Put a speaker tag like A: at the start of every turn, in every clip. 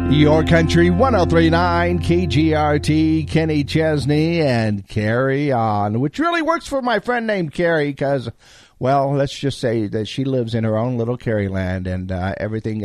A: Your Country 103.9 KGRT, Kenny Chesney, and Carry On, which really works for my friend named Carrie because, well, let's just say that she lives in her own little Carrie land, and everything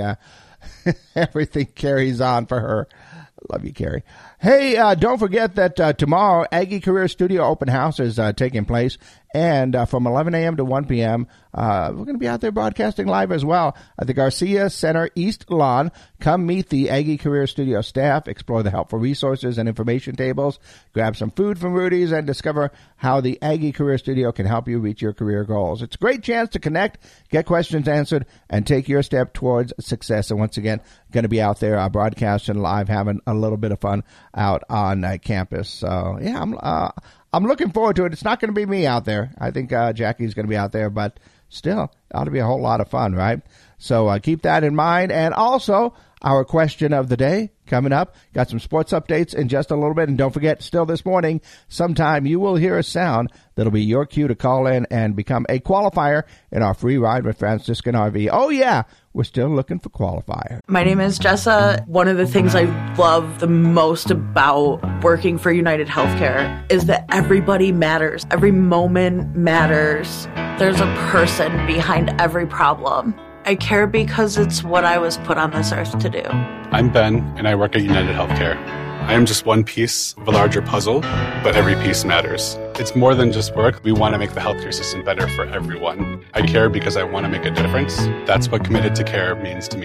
A: carries on for her. Love you, Carrie. Hey, don't forget that tomorrow, Aggie Career Studio Open House is taking place. And from 11 a.m. to 1 p.m., we're going to be out there broadcasting live as well at the Garcia Center East Lawn. Come meet the Aggie Career Studio staff, explore the helpful resources and information tables, grab some food from Rudy's, and discover how the Aggie Career Studio can help you reach your career goals. It's a great chance to connect, get questions answered, and take your step towards success. And once again, going to be out there broadcasting live, having a little bit of fun out on campus. So, yeah, I'm looking forward to it. It's not going to be me out there. I think Jackie's going to be out there, but still, it ought to be a whole lot of fun, right? So keep that in mind. And also, our question of the day coming up. Got some sports updates in just a little bit. And don't forget, still this morning, sometime you will hear a sound that'll be your cue to call in and become a qualifier in our free ride with Franciscan RV. Oh, yeah, we're still looking for qualifier.
B: My name is Jessa. One of the things I love the most about working for United Healthcare is that everybody matters. Every moment matters. There's a person behind every problem. I care because it's what I was put on this earth to do.
C: I'm Ben, and I work at United Healthcare. I am just one piece of a larger puzzle, but every piece matters. It's more than just work. We want to make the healthcare system better for everyone. I care because I want to make a difference. That's what Committed to Care means to me.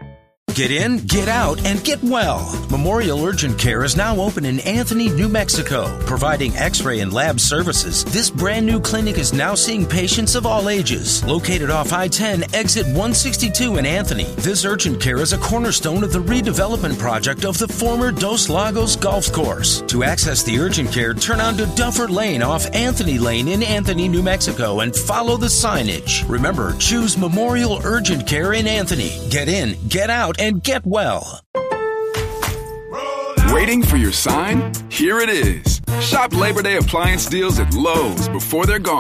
D: Get in, get out, and get well. Memorial Urgent Care is now open in Anthony, New Mexico, providing x-ray and lab services. This brand new clinic is now seeing patients of all ages. Located off I-10, exit 162 in Anthony, this urgent care is a cornerstone of the redevelopment project of the former Dos Lagos Golf Course. To access the urgent care, turn onto Duffer Lane off Anthony Lane in Anthony, New Mexico, and follow the signage. Remember, choose Memorial Urgent Care in Anthony. Get in, get out, and get well.
E: Waiting for your sign? Here it is. Shop Labor Day appliance deals at Lowe's before they're gone.